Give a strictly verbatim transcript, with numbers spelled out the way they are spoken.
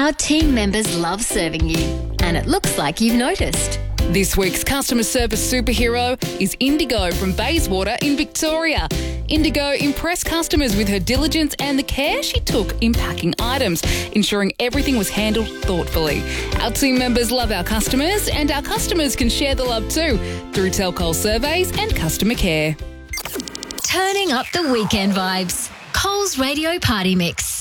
Our team members love serving you, and it looks like you've noticed. This week's customer service superhero is Indigo from Bayswater in Victoria. Indigo impressed customers with her diligence and the care she took in packing items, ensuring everything was handled thoughtfully. Our team members love our customers, and our customers can share the love too through Telcol surveys and customer care. Turning up the weekend vibes. Coles Radio Party Mix.